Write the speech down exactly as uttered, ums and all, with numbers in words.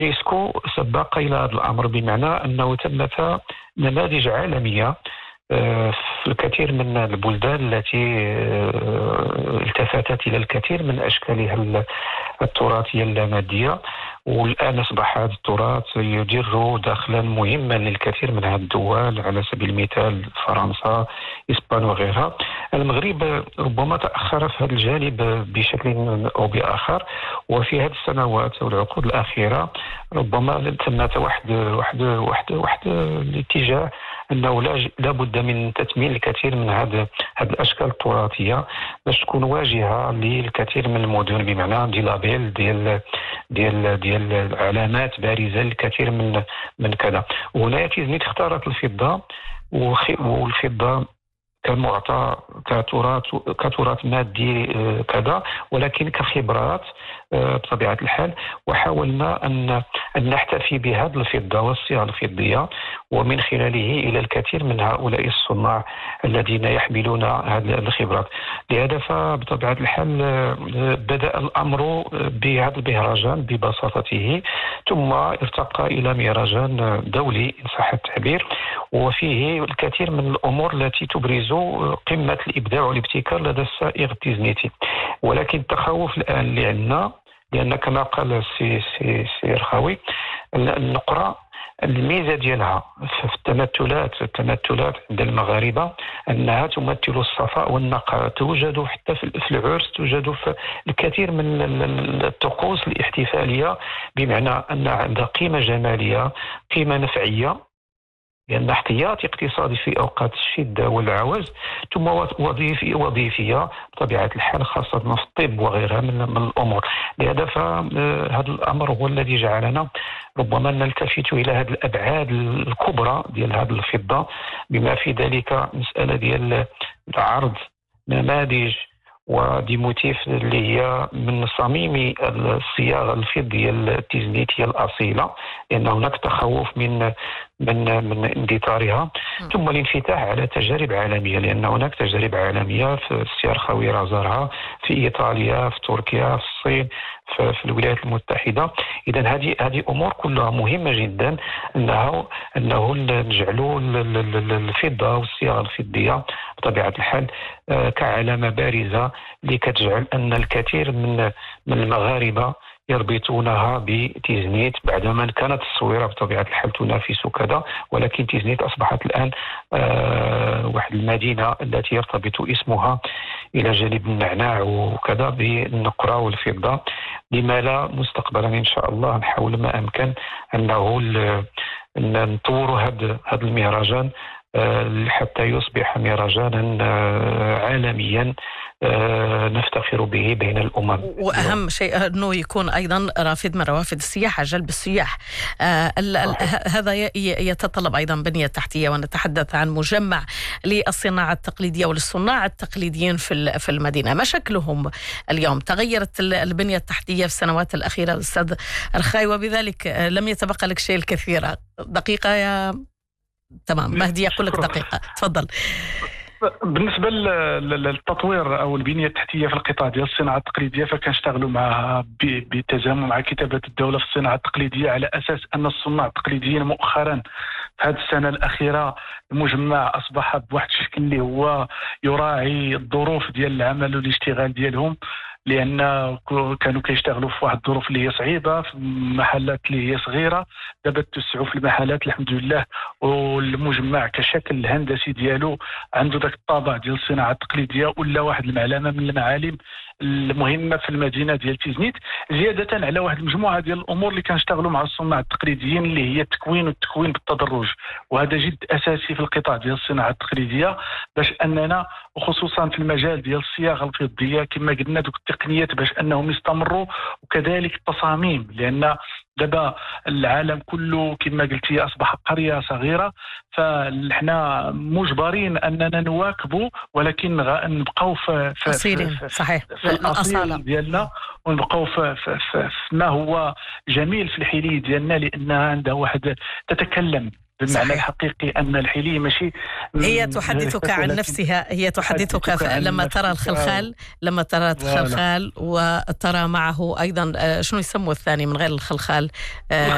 يونسكو سبق إلى هذا الأمر، بمعنى أنه ثمة نماذج عالمية في الكثير من البلدان التي التفتت إلى الكثير من أشكالها التراثية اللامادية، والآن أصبح هذا التراث يدر دخلا مهما للكثير من هذه الدول، على سبيل المثال فرنسا، إسبانيا وغيرها. المغرب ربما تأخر في هذا الجانب بشكل أو بآخر، وفي هذه السنوات والعقود الأخيرة ربما ثمة واحد واحد واحد واحد الاتجاه أنه لا بد من تثمين الكثير من هذه هذه الأشكال التراثية باش تكون واجهة للكثير من المدن، بمعنى دي لابيل ديال ديال ديال علامات بارزة للكثير من من كذا. وهنا تيزنيت اختارت الفضة، والفضة كمعطى كتراث كتراث مادي كذا، ولكن كخبرات بطبيعة الحال. وحاولنا أن أن نحتفي بهذه الفضة والصيغ الفضية، ومن خلاله إلى الكثير من هؤلاء الصناع الذين يحملون هذه الخبرات. لهذا فبطبيعة الحال بدأ الأمر بهذا المهرجان ببساطته، ثم ارتقى إلى مهرجان دولي إن صح التعبير، وفيه الكثير من الأمور التي تبرز قمة الإبداع والابتكار لدى الصائغ التيزنيتي. ولكن التخوف الآن اللي عندنا، لأن كما قال السي سي سي رخاوي، النقرة الميزة ديالها في التمثلات التمثلات عند المغاربة أنها تمثل الصفاء والنقاء، توجد حتى في العرس، توجد في الكثير من الطقوس الاحتفالية، بمعنى أن عندها قيمة جمالية، قيمة نفعية، لأن احتياطي اقتصادي في أوقات الشدة والعوز، ثم وظيفية وظيفية بطبيعة الحال، خاصة في الطب وغيرها من, من الأمور. لهذا فهذا الأمر هو الذي جعلنا ربما نلتفت إلى هذه الأبعاد الكبرى ديال هذه الفضة، بما في ذلك مسألة ديال عرض نماذج ودي موتيف اللي هي من صميم الصياغة الفضية التيزنيتية الأصيلة، لأن هناك تخوف من من من اندثارها، ثم الانفتاح على تجارب عالمية، لأن هناك تجارب عالمية في السي رخاوي رازرها في إيطاليا، في تركيا، في الصين، في, في الولايات المتحدة. إذا هذه هذه أمور كلها مهمة جدا، أنه أنه نجعلوا الفضة والصياغة الفضية بطبيعة الحال كعلامة بارزة لكتجعل أن الكثير من من المغاربة يربطونها بتيزنيت، بعدما كانت التصويرة بطبيعة الحال تنافس كذا، ولكن تيزنيت أصبحت الآن آه واحد المدينة التي يرتبط اسمها إلى جانب النعناع وكذا بالنقرة والفضة. لما لا مستقبلا إن شاء الله نحاول ما أمكن أنه نطور هذا هذا المهرجان حتى يصبح مهرجانا عالميا نفتخر به بين الأمم. وأهم شيء أنه يكون أيضا رافد من روافد السياحة، جلب السياح. آه هذا يتطلب أيضا بنية تحتية، ونتحدث عن مجمع للصناعة التقليدية وللصناع التقليديين في في المدينة. مشاكلهم اليوم، تغيرت البنية التحتية في السنوات الأخيرة أستاذ رخاوي، وبذلك لم يتبقى لك شيء الكثير. دقيقة يا تمام مهدي، يقول لك دقيقة، تفضل. بالنسبه للتطوير او البنيه التحتيه في القطاع ديال الصناعه التقليديه، فكنشتغلوا معها بالتزامن مع كتابه الدوله في الصناعه التقليديه، على اساس ان الصناع التقليديين مؤخرا في هذه السنه الاخيره المجمع اصبح بواحد الشكل اللي هو يراعي الظروف ديال العمل والاشتغال ديالهم، لان كانوا كيشتغلوا في واحد الظروف اللي هي صعيبه، في محلات اللي هي صغيره. دابا توسعوا في المحلات الحمد لله، والمجمع كشكل الهندسي ديالو عنده ذاك الطابع ديال الصناعه التقليديه، ولا واحد المعلمه من المعالم المهمه في المدينه ديال تيزنيت، زياده على واحد المجموعه ديال الامور اللي كنشتغلوا مع الصناع التقليديين، اللي هي التكوين والتكوين بالتدرج. وهذا جد اساسي في القطاع ديال الصناعه التقليديه، باش اننا وخصوصا في المجال ديال الصياغه الفضيه كما قلنا دوك التقنيات باش انهم يستمروا، وكذلك التصاميم، لان دابا العالم كله كما قلتي اصبح قريه صغيره، فنحنا مجبرين اننا نواكبوا، ولكن نبقاو في في اصيلين صحيح في الاصاله ديالنا، ونبقاو في, في, في, في ما هو جميل في الحلي ديالنا، لانها عندها واحد تتكلم بالمعنى صحيح. الحقيقي أن الحلي ماشي هي تحدثك عن نفسها، هي تحدثك لما ترى الخلخال، لما ترى الخلخال وترى معه أيضا شنو يسموه الثاني من غير الخلخال،